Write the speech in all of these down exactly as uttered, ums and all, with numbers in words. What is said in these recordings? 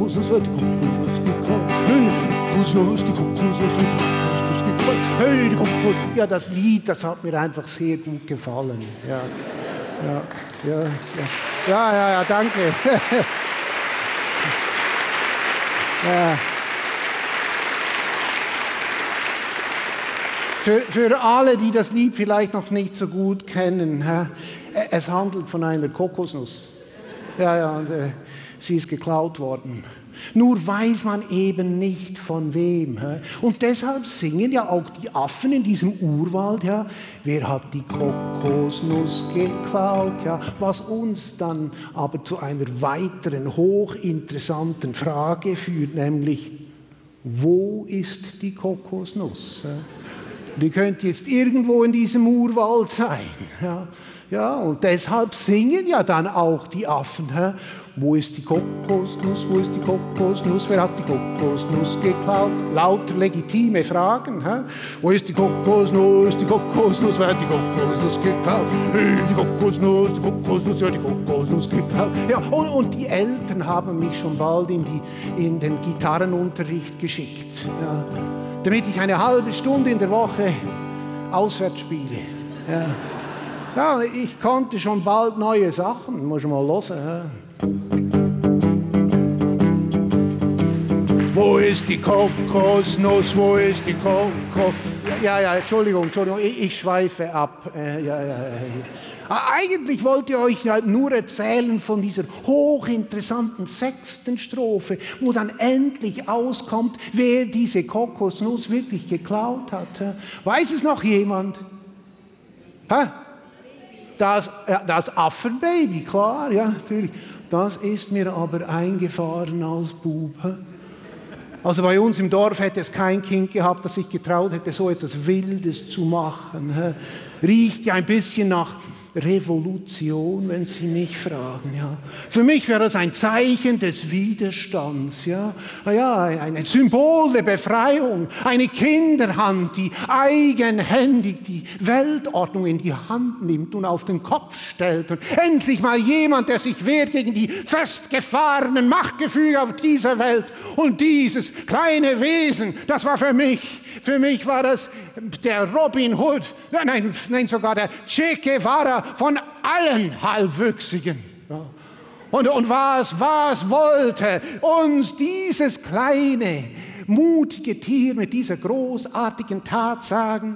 Kokosnuss wird die Kokosnuss geklaut. Hey, die Kokosnuss, die Kokosnuss wird die Kokosnuss geklaut. Hey, die Kokosnuss. Ja, das Lied, das hat mir einfach sehr gut gefallen. Ja, ja, ja, ja, ja, ja, ja danke. ja. Für, für alle, die das Lied vielleicht noch nicht so gut kennen, es handelt von einer Kokosnuss. Ja, ja, und äh, sie ist geklaut worden. Nur weiß man eben nicht von wem. Und deshalb singen ja auch die Affen in diesem Urwald, ja, wer hat die Kokosnuss geklaut? Ja, was uns dann aber zu einer weiteren hochinteressanten Frage führt, nämlich, wo ist die Kokosnuss? Die könnte jetzt irgendwo in diesem Urwald sein. Ja, ja, und deshalb singen ja dann auch die Affen. Hä? Wo ist die Kokosnuss? Wo ist die Kokosnuss? Wer hat die Kokosnuss geklaut? Lauter legitime Fragen. Hä? Wo ist die Kokosnuss? Die Kokosnuss? Wer hat die Kokosnuss geklaut? Hey, die Kokosnuss, die Kokosnuss, wer hat die Kokosnuss geklaut? Ja, und, und die Eltern haben mich schon bald in, die, in den Gitarrenunterricht geschickt. Ja, damit ich eine halbe Stunde in der Woche auswärts spiele. Ja. Ja, ich konnte schon bald neue Sachen, muss man mal hören. Wo ist die Kokosnuss, wo ist die Kokos... Ja, ja, Entschuldigung, Entschuldigung, ich, ich schweife ab. Äh, ja, ja, ja. Eigentlich wollte ich euch ja nur erzählen von dieser hochinteressanten sechsten Strophe, wo dann endlich auskommt, wer diese Kokosnuss wirklich geklaut hat. Weiß es noch jemand? Hä? Das, das Affenbaby, klar, ja, natürlich. Das ist mir aber eingefahren als Bub. Also bei uns im Dorf hätte es kein Kind gehabt, das sich getraut hätte, so etwas Wildes zu machen. Riecht ja ein bisschen nach Revolution, wenn Sie mich fragen. Ja. Für mich wäre das ein Zeichen des Widerstands. Ja. Ja, ein, ein Symbol der Befreiung. Eine Kinderhand, die eigenhändig die Weltordnung in die Hand nimmt und auf den Kopf stellt. Und endlich mal jemand, der sich wehrt gegen die festgefahrenen Machtgefüge auf dieser Welt. Und dieses kleine Wesen, das war für mich, für mich war das der Robin Hood, nein, nein, sogar der Che Guevara von allen Halbwüchsigen. Ja. Und, und was, was wollte uns dieses kleine, mutige Tier mit dieser großartigen Tat sagen?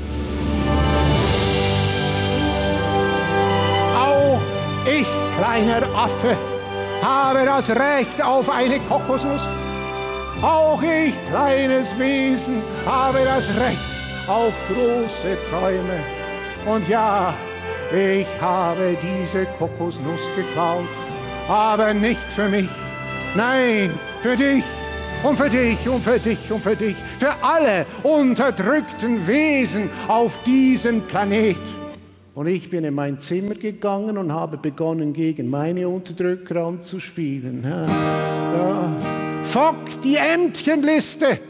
Auch ich, kleiner Affe, habe das Recht auf eine Kokosnuss. Auch ich, kleines Wesen, habe das Recht auf große Träume. Und ja, ich habe diese Kokosnuss geklaut, aber nicht für mich, nein, für dich und für dich und für dich und für dich, für alle unterdrückten Wesen auf diesem Planet. Und ich bin in mein Zimmer gegangen und habe begonnen, gegen meine Unterdrücker anzuspielen. Ja, ja. Fuck die Ämtchenliste!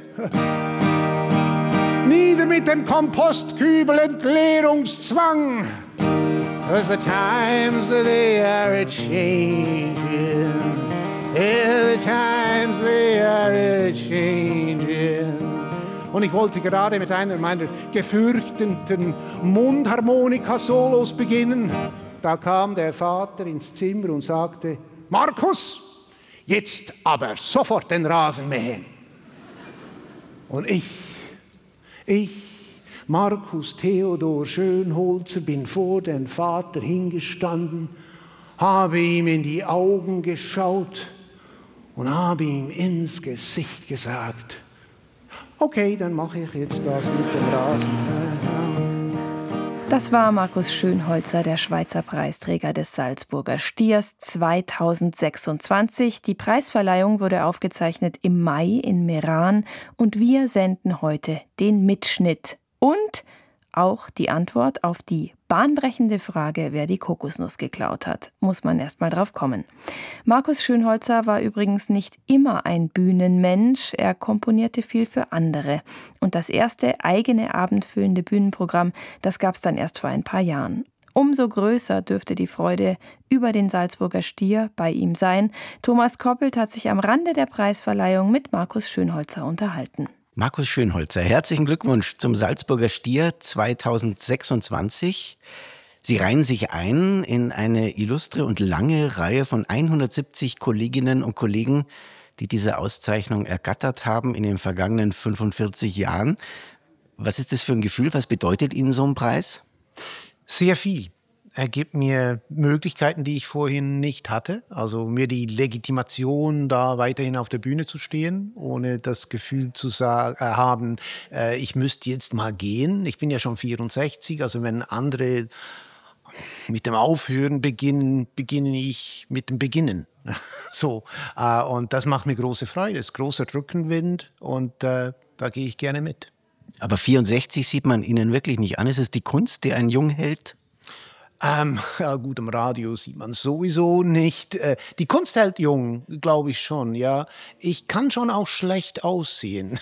Nieder mit dem Kompostkübel, Entleerungszwang! Cause the times they are a-changing. Yeah, the times they are a-changing. Und ich wollte gerade mit einer meiner gefürchteten Mundharmonika-Solos beginnen. Da kam der Vater ins Zimmer und sagte, Markus, jetzt aber sofort den Rasen mähen. Und ich, ich, Markus Theodor Schönholzer, bin vor den Vater hingestanden, habe ihm in die Augen geschaut und habe ihm ins Gesicht gesagt, okay, dann mache ich jetzt das mit dem Rasen. Das war Markus Schönholzer, der Schweizer Preisträger des Salzburger Stiers zweitausendsechsundzwanzig. Die Preisverleihung wurde aufgezeichnet im Mai in Meran und wir senden heute den Mitschnitt und auch die Antwort auf die bahnbrechende Frage, wer die Kokosnuss geklaut hat. Muss man erst mal drauf kommen. Markus Schönholzer war übrigens nicht immer ein Bühnenmensch. Er komponierte viel für andere. Und das erste eigene abendfüllende Bühnenprogramm, das gab es dann erst vor ein paar Jahren. Umso größer dürfte die Freude über den Salzburger Stier bei ihm sein. Thomas Koppelt hat sich am Rande der Preisverleihung mit Markus Schönholzer unterhalten. Markus Schönholzer, herzlichen Glückwunsch zum Salzburger Stier zweitausendsechsundzwanzig. Sie reihen sich ein in eine illustre und lange Reihe von hundertsiebzig Kolleginnen und Kollegen, die diese Auszeichnung ergattert haben in den vergangenen fünfundvierzig Jahren. Was ist das für ein Gefühl? Was bedeutet Ihnen so ein Preis? Sehr viel. Er gibt mir Möglichkeiten, die ich vorhin nicht hatte. Also mir die Legitimation, da weiterhin auf der Bühne zu stehen, ohne das Gefühl zu sagen, äh, haben, äh, ich müsste jetzt mal gehen. Ich bin ja schon vierundsechzig, also wenn andere mit dem Aufhören beginnen, beginne ich mit dem Beginnen. So, äh, und das macht mir große Freude. Es ist großer Rückenwind und äh, da gehe ich gerne mit. Aber vierundsechzig sieht man Ihnen wirklich nicht an. Ist es die Kunst, die einen jung hält? Ähm, ja gut, am Radio sieht man sowieso nicht. Äh, die Kunst hält jung, glaube ich schon, ja. Ich kann schon auch schlecht aussehen,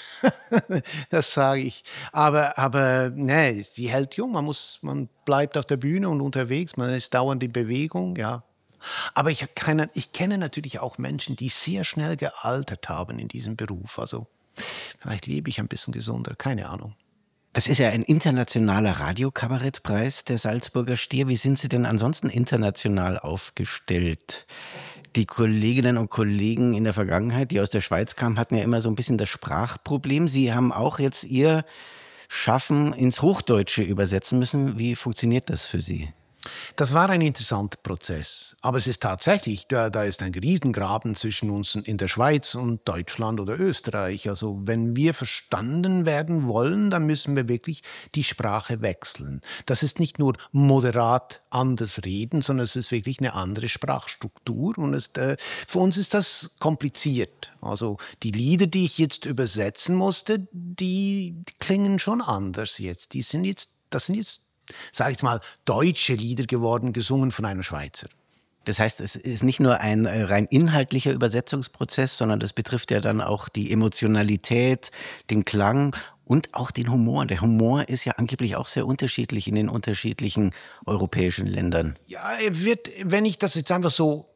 das sage ich. Aber, aber nee, sie hält jung. Man muss, man bleibt auf der Bühne und unterwegs, man ist dauernd in Bewegung, ja. Aber ich kenne, ich kenne natürlich auch Menschen, die sehr schnell gealtert haben in diesem Beruf. Also vielleicht lebe ich ein bisschen gesunder, keine Ahnung. Das ist ja ein internationaler Radiokabarettpreis, der Salzburger Stier. Wie sind Sie denn ansonsten international aufgestellt? Die Kolleginnen und Kollegen in der Vergangenheit, die aus der Schweiz kamen, hatten ja immer so ein bisschen das Sprachproblem. Sie haben auch jetzt Ihr Schaffen ins Hochdeutsche übersetzen müssen. Wie funktioniert das für Sie? Das war ein interessanter Prozess. Aber es ist tatsächlich, da, da ist ein Riesengraben zwischen uns in der Schweiz und Deutschland oder Österreich. Also wenn wir verstanden werden wollen, dann müssen wir wirklich die Sprache wechseln. Das ist nicht nur moderat anders reden, sondern es ist wirklich eine andere Sprachstruktur. Und es, äh, für uns ist das kompliziert. Also die Lieder, die ich jetzt übersetzen musste, die, die klingen schon anders jetzt. Die sind jetzt, das sind jetzt sage ich mal, deutsche Lieder geworden, gesungen von einem Schweizer. Das heißt, es ist nicht nur ein rein inhaltlicher Übersetzungsprozess, sondern das betrifft ja dann auch die Emotionalität, den Klang und auch den Humor. Der Humor ist ja angeblich auch sehr unterschiedlich in den unterschiedlichen europäischen Ländern. Ja, er wird, wenn ich das jetzt einfach so...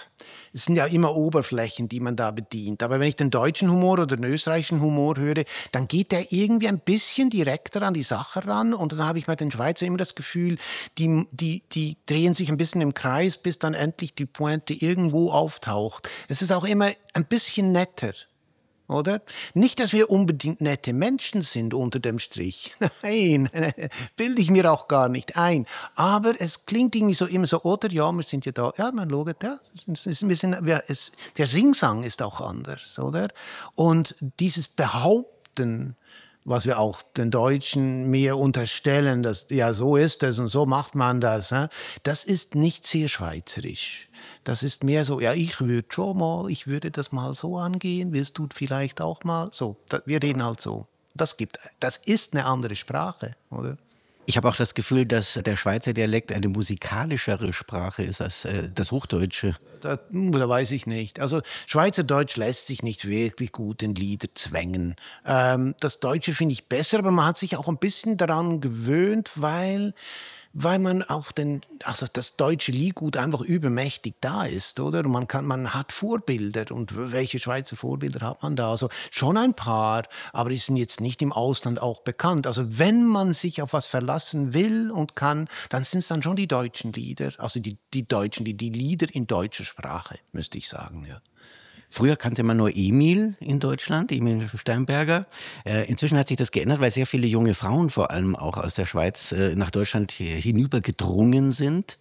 Es sind ja immer Oberflächen, die man da bedient. Aber wenn ich den deutschen Humor oder den österreichischen Humor höre, dann geht der irgendwie ein bisschen direkter an die Sache ran. Und dann habe ich bei den Schweizer immer das Gefühl, die, die, die drehen sich ein bisschen im Kreis, bis dann endlich die Pointe irgendwo auftaucht. Es ist auch immer ein bisschen netter. Oder? Nicht, dass wir unbedingt nette Menschen sind unter dem Strich. Nein, bilde ich mir auch gar nicht ein. Aber es klingt irgendwie so immer so, oder? Ja, wir sind ja da. Ja, man schaut, ja. Es ist ein bisschen, ja, es, der Singsang ist auch anders, oder? Und dieses Behaupten, was wir auch den Deutschen mehr unterstellen, dass ja, so ist es und so macht man das, das ist nicht sehr schweizerisch. Das ist mehr so, ja, ich würde schon mal, ich würde das mal so angehen, willst du vielleicht auch mal? So, da, wir reden halt so. Das gibt, das ist eine andere Sprache, oder? Ich habe auch das Gefühl, dass der Schweizer Dialekt eine musikalischere Sprache ist als äh, das Hochdeutsche. Da, da weiß ich nicht. Also Schweizerdeutsch lässt sich nicht wirklich gut in Lieder zwängen. Ähm, das Deutsche finde ich besser, aber man hat sich auch ein bisschen daran gewöhnt, weil... weil man auch den, also das deutsche Liedgut einfach übermächtig da ist, oder? Und man kann, man hat Vorbilder. Und welche Schweizer Vorbilder hat man da? Also schon ein paar, aber die sind jetzt nicht im Ausland auch bekannt. Also wenn man sich auf was verlassen will und kann, dann sind es dann schon die deutschen Lieder, also die, die Deutschen, die, die Lieder in deutscher Sprache, müsste ich sagen, ja. Früher kannte man nur Emil in Deutschland, Emil Steinberger. Äh, inzwischen hat sich das geändert, weil sehr viele junge Frauen vor allem auch aus der Schweiz äh, nach Deutschland hinübergedrungen sind.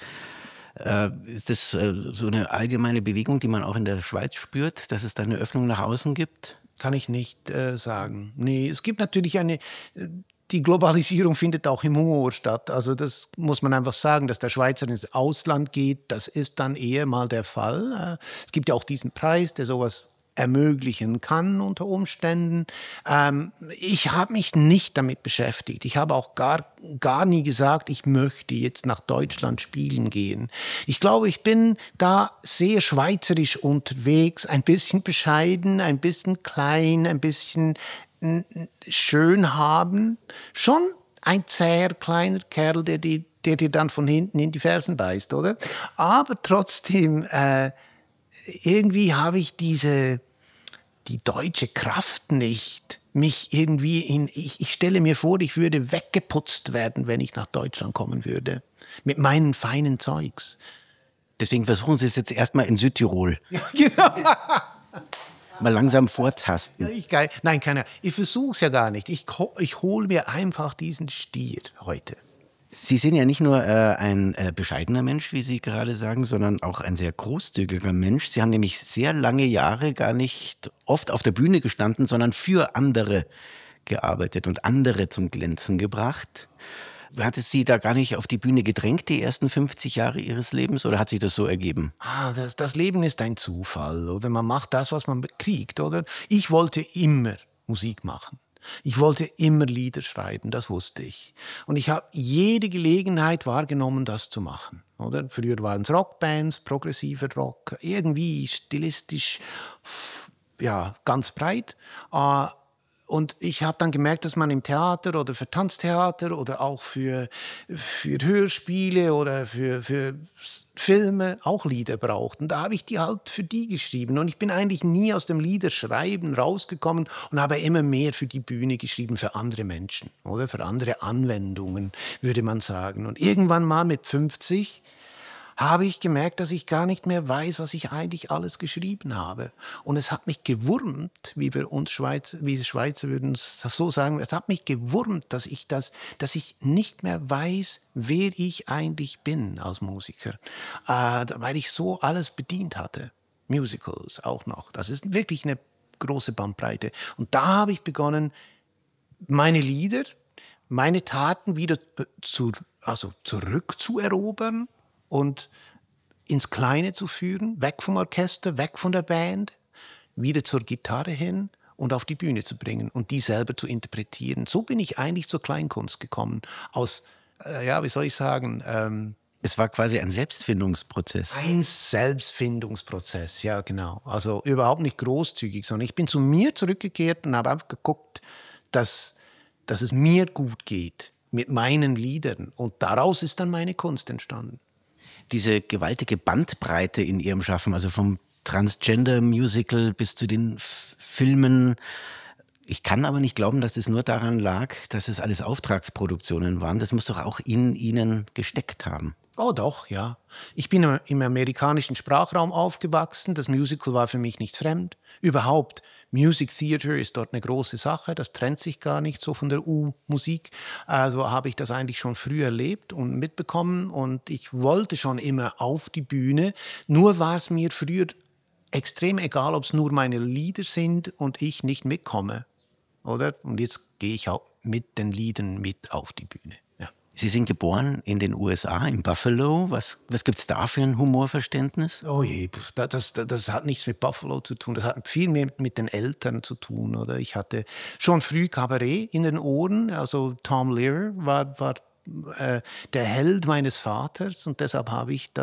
Äh, ist das äh, so eine allgemeine Bewegung, die man auch in der Schweiz spürt, dass es da eine Öffnung nach außen gibt? Kann ich nicht äh, sagen. Nee, es gibt natürlich eine... Äh, Die Globalisierung findet auch im Humor statt. Also das muss man einfach sagen, dass der Schweizer ins Ausland geht, das ist dann eher mal der Fall. Es gibt ja auch diesen Preis, der sowas ermöglichen kann unter Umständen. Ähm, ich habe mich nicht damit beschäftigt. Ich habe auch gar, gar nie gesagt, ich möchte jetzt nach Deutschland spielen gehen. Ich glaube, ich bin da sehr schweizerisch unterwegs, ein bisschen bescheiden, ein bisschen klein, ein bisschen schön haben, schon ein zäher kleiner Kerl, der die, der dir dann von hinten in die Fersen beißt, oder? Aber trotzdem, äh, irgendwie habe ich diese, die deutsche Kraft nicht, mich irgendwie in, ich, ich stelle mir vor, ich würde weggeputzt werden, wenn ich nach Deutschland kommen würde. Mit meinen feinen Zeugs. Deswegen versuchen Sie es jetzt erstmal in Südtirol. Ja, genau. Mal langsam vortasten. Ja, ich, geil. Nein, keiner. Ich versuche es ja gar nicht. Ich, ich hole mir einfach diesen Stier heute. Sie sind ja nicht nur äh, ein äh, bescheidener Mensch, wie Sie gerade sagen, sondern auch ein sehr großzügiger Mensch. Sie haben nämlich sehr lange Jahre gar nicht oft auf der Bühne gestanden, sondern für andere gearbeitet und andere zum Glänzen gebracht. Hat es Sie da gar nicht auf die Bühne gedrängt, die ersten fünfzig Jahre Ihres Lebens, oder hat sich das so ergeben? Ah, das, das Leben ist ein Zufall, oder? Man macht das, was man kriegt, oder? Ich wollte immer Musik machen. Ich wollte immer Lieder schreiben, das wusste ich. Und ich habe jede Gelegenheit wahrgenommen, das zu machen, oder? Früher waren es Rockbands, progressiver Rock, irgendwie stilistisch, ja, ganz breit. Äh, Und ich habe dann gemerkt, dass man im Theater oder für Tanztheater oder auch für, für Hörspiele oder für, für Filme auch Lieder braucht. Und da habe ich die halt für die geschrieben. Und ich bin eigentlich nie aus dem Liederschreiben rausgekommen und habe immer mehr für die Bühne geschrieben, für andere Menschen oder für andere Anwendungen, würde man sagen. Und irgendwann mal mit fünfzig habe ich gemerkt, dass ich gar nicht mehr weiß, was ich eigentlich alles geschrieben habe. Und es hat mich gewurmt, wie wir uns Schweizer, wie Schweizer würden es so sagen, es hat mich gewurmt, dass ich das, dass ich nicht mehr weiß, wer ich eigentlich bin als Musiker, äh, weil ich so alles bedient hatte. Musicals auch noch. Das ist wirklich eine große Bandbreite. Und da habe ich begonnen, meine Lieder, meine Taten wieder zu, also zurückzuerobern und ins Kleine zu führen, weg vom Orchester, weg von der Band, wieder zur Gitarre hin und auf die Bühne zu bringen und die selber zu interpretieren. So bin ich eigentlich zur Kleinkunst gekommen. Aus, äh, ja, wie soll ich sagen? Ähm, es war quasi ein Selbstfindungsprozess. Ein Selbstfindungsprozess, ja genau. Also überhaupt nicht großzügig, sondern ich bin zu mir zurückgekehrt und habe einfach geguckt, dass, dass es mir gut geht mit meinen Liedern. Und daraus ist dann meine Kunst entstanden. Diese gewaltige Bandbreite in Ihrem Schaffen, also vom Transgender-Musical bis zu den F- Filmen. Ich kann aber nicht glauben, dass es nur daran lag, dass es alles Auftragsproduktionen waren. Das muss doch auch in Ihnen gesteckt haben. Oh doch, ja. Ich bin im amerikanischen Sprachraum aufgewachsen. Das Musical war für mich nicht fremd. Überhaupt, Music Theater ist dort eine große Sache. Das trennt sich gar nicht so von der U-Musik. Also habe ich das eigentlich schon früh erlebt und mitbekommen. Und ich wollte schon immer auf die Bühne. Nur war es mir früher extrem egal, ob es nur meine Lieder sind und ich nicht mitkomme. Oder? Und jetzt gehe ich auch mit den Liedern mit auf die Bühne. Ja. Sie sind geboren in den U S A, in Buffalo. Was, was gibt es da für ein Humorverständnis? Oh je, das, das, das hat nichts mit Buffalo zu tun. Das hat viel mehr mit den Eltern zu tun. Oder? Ich hatte schon früh Kabarett in den Ohren. Also Tom Lehrer war, war äh, der Held meines Vaters. Und deshalb habe ich das